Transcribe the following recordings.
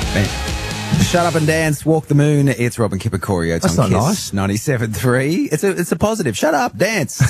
Shut up and dance, walk the moon. It's Robin Kipper-Corio. It's That's on not Kiss 97.3. It's a positive. Shut up, dance.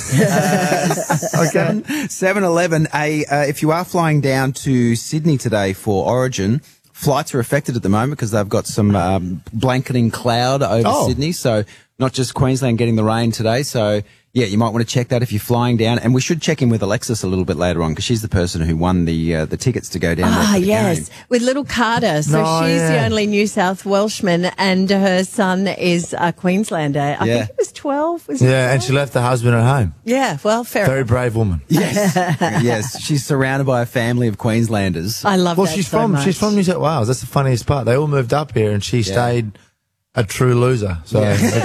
Okay. 7:11. If you are flying down to Sydney today for Origin, flights are affected at the moment because they've got some blanketing cloud over Sydney. So not just Queensland getting the rain today. So yeah, you might want to check that if you're flying down. And we should check in with Alexis a little bit later on because she's the person who won the tickets to go down there for the game. With little Carter. So she's the only New South Welshman and her son is a Queenslander. I think he was 12. Was he 12? And she left her husband at home. Yeah, well, fair Very enough. brave woman. Yes. Yes. She's surrounded by a family of Queenslanders. I love that She's so much. from New South Wales. That's the funniest part. They all moved up here and she stayed a true loser. So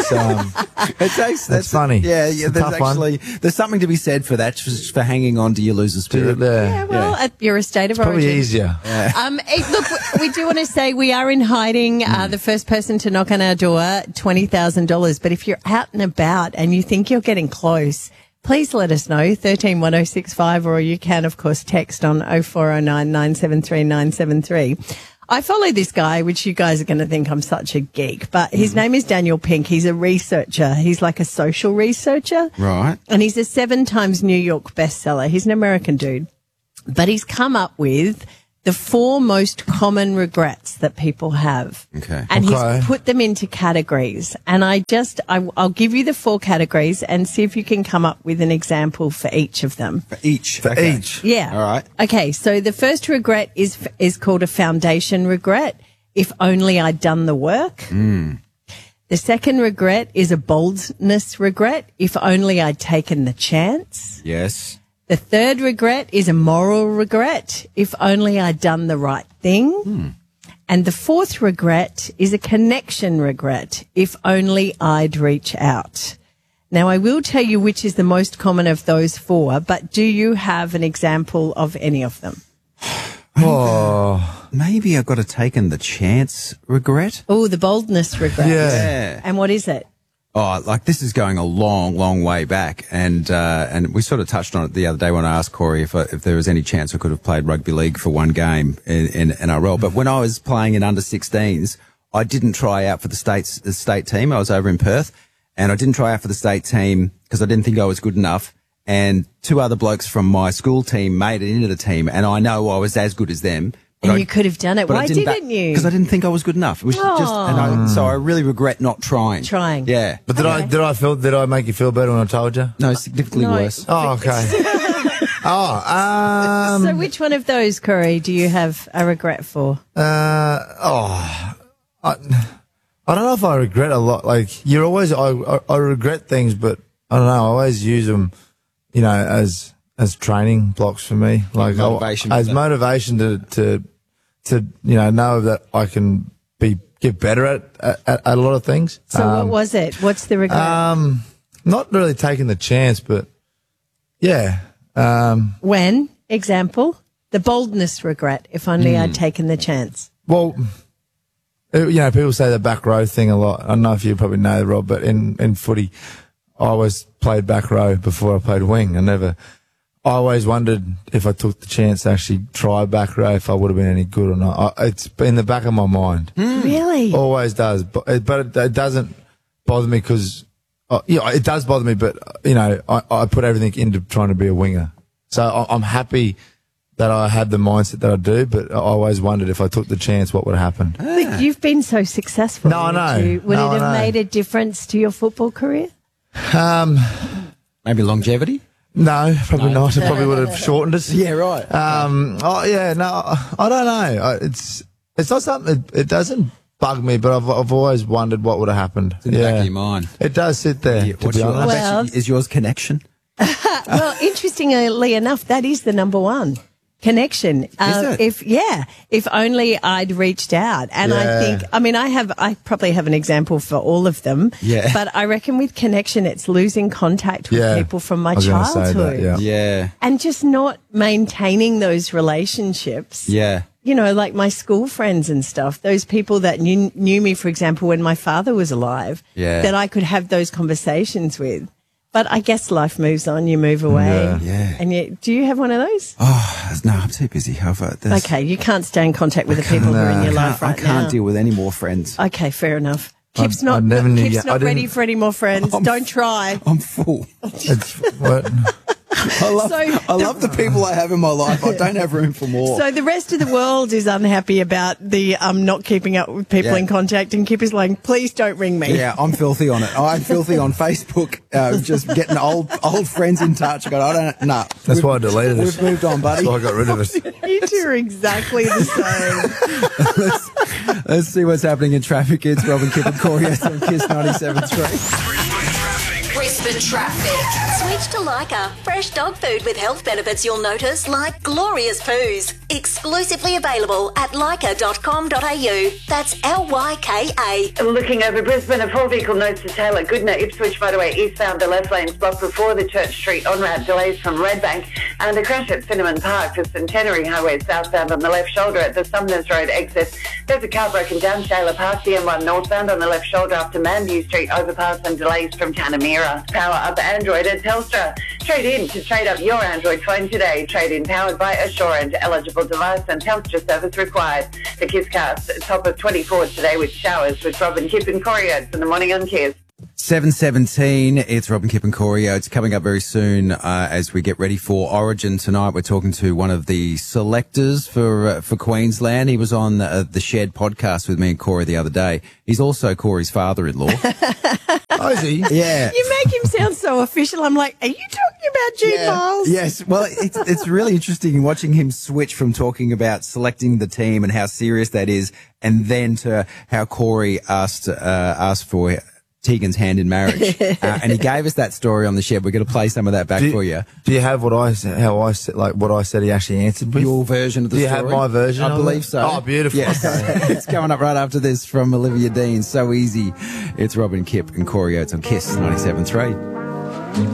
That's funny. Yeah, It's a there's tough one. there's something to be said for that, just for hanging on to your loser spirit. You're a state of Probably origin. easier. Look, we do want to say we are in hiding. The first person to knock on our door, $20,000. But if you're out and about and you think you're getting close, please let us know, 131065, or you can, of course, text on 0409 973 973. I follow this guy, which you guys are going to think I'm such a geek, but his name is Daniel Pink. He's a researcher. He's like a social researcher. Right. And he's a 7 times New York bestseller. He's an American dude. But he's come up with the 4 most common regrets that people have. Okay. And he's put them into categories. And I'll give you the 4 categories and see if you can come up with an example for each of them. For each. Yeah. All right. Okay. So the first regret is called a foundation regret. If only I'd done the work. The second regret is a boldness regret. If only I'd taken the chance. Yes. The third regret is a moral regret. If only I'd done the right thing. And the fourth regret is a connection regret. If only I'd reach out. Now, I will tell you which is the most common of those 4, but do you have an example of any of them? Maybe I've got to taken the chance regret. Oh, the boldness regret. Yeah. And what is it? Oh, like this is going a long, long way back, and we sort of touched on it the other day when I asked Corey if there was any chance I could have played rugby league for one game in NRL. But when I was playing in under 16s, I didn't try out for the state team. I was over in Perth, and I didn't try out for the state team because I didn't think I was good enough. And 2 other blokes from my school team made it into the team, and I know I was as good as them. And you could have done it. Why didn't you? Because I didn't think I was good enough. It was so I really regret not trying. Yeah. But did I make you feel better when I told you? No, significantly worse. Oh, okay. So which one of those, Corey, do you have a regret for? I don't know if I regret a lot. Like I regret things, but I don't know. I always use them, as training blocks for me. Like motivation to know that I can get better at a lot of things. So what was it? What's the regret? Not really taking the chance, but yeah. When? Example? The boldness regret. If only I'd taken the chance. Well, people say the back row thing a lot. I don't know if you probably know, Rob, but in footy, I always played back row before I played wing. I always wondered if I took the chance to actually try back row, if I would have been any good or not. It's in the back of my mind. Really? Always does. But it doesn't bother me because, it does bother me, but, I put everything into trying to be a winger. So I'm happy that I had the mindset that I do, but I always wondered if I took the chance, what would happen. But you've been so successful. No, I know. Would it have made a difference to your football career? Maybe longevity? No, probably not. It probably would have shortened us. Yeah, right. I don't know. It's not something. It doesn't bug me, but I've always wondered what would have happened. It's in the back of your mind. It does sit there. To be honest. Is yours connection? Well, interestingly enough, that is the number one. Connection. If only I'd reached out. And I think, I probably have an example for all of them. Yeah. But I reckon with connection, it's losing contact with people from my childhood. Yeah. And just not maintaining those relationships. Yeah. Like my school friends and stuff, those people that knew me, for example, when my father was alive, that I could have those conversations with. But I guess life moves on. You move away. Yeah. And do you have one of those? Oh, no, I'm too busy. Okay, you can't stay in contact with the people who are in your life right now. I can't deal with any more friends. Okay, fair enough. Kip's I not never knew Kip's you- not I ready didn't- for any more friends. Don't try. I'm full. What? I love the people I have in my life. I don't have room for more. So the rest of the world is unhappy about the not keeping up with people in contact, and Kip is like, please don't ring me. Yeah, I'm filthy on it. I'm filthy on Facebook, just getting old friends in touch. Nah. That's why I deleted it. We've moved on, buddy. So I got rid of it. You two are exactly the same. Let's see what's happening in traffic. It's Robin, Kip and Corey on Kiss 97.3. Brisbane traffic. Switch to Leica. Fresh dog food with health benefits you'll notice, like glorious poos. Exclusively available at leica.com.au. That's Lyka. Looking over Brisbane, a 4-vehicle nose to tail at Goodna, Ipswich motorway eastbound. The left lane's blocked before the Church Street on-ramp. Delays from Redbank, and a crash at Cinnamon Park. The Centenary Highway southbound on the left shoulder at the Sumners Road exit. There's a car broken down Shayla Park, the M1 northbound on the left shoulder after Manview Street overpass, and delays from Tanamira. Power up Android at Telstra. Trade in to trade up your Android phone today. Trade in powered by Assurant. Eligible device and Telstra service required. The KissCast, top of 24 today with showers with Robin, Kip and Corey Oates in the morning on Kiss. 7:17. It's Robin, Kip and Corey. It's coming up very soon as we get ready for Origin tonight. We're talking to one of the selectors for Queensland. He was on the Shed podcast with me and Corey the other day. He's also Corey's father-in-law. Oh, is he? Yeah. You make him sound so official. I'm like, are you talking about Gene Miles? Yes. Well, it's really interesting watching him switch from talking about selecting the team and how serious that is, and then to how Corey asked for Tegan's hand in marriage. And he gave us that story on the Shed. We're going to play some of that back for you. Do you have what I said he actually answered with? Your version of the Do you story? have my version? I of believe it? so. Oh, beautiful. Yes. Okay. It's coming up right after this from Olivia Dean. So easy. It's Robin, Kip and Corey Oates on Kiss 97.3.